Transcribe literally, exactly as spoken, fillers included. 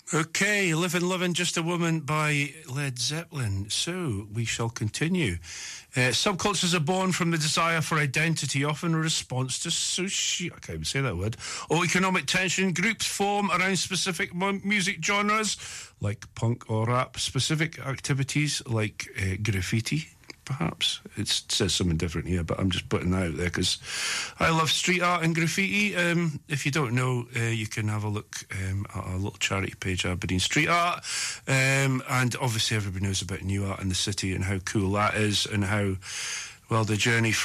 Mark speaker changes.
Speaker 1: Okay, Livin' Livin' Just a Woman by Led Zeppelin. So, we shall continue. Uh, subcultures are born from the desire for identity, often in response to soci... I can't even say that word. Or economic tension. Groups form around specific mu- music genres, like punk or rap. Specific activities, like uh, graffiti, perhaps. It's, it says something different here, but I'm just putting that out there because I love street art and graffiti. Um, if you don't know, uh, you can have a look um, at our little charity page, Aberdeen Street Art. Um, and obviously everybody knows about New Art in the City and how cool that is and how, well, the journey from